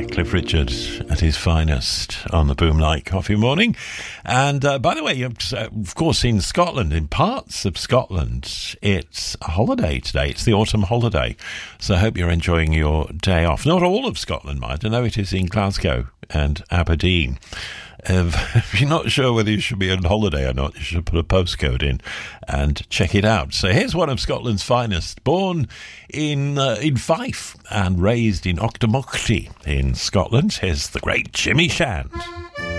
Cliff Richard at his finest on the Boom Light Coffee Morning. And by the way, you've of course in Scotland, in parts of Scotland, it's a holiday today. It's the autumn holiday. So I hope you're enjoying your day off. Not all of Scotland, mind. I know it is in Glasgow and Aberdeen. If you're not sure whether you should be on holiday or not, you should put a postcode in and check it out. So here's one of Scotland's finest, born in Fife and raised in Auchtermuchty in Scotland. Here's the great Jimmy Shand.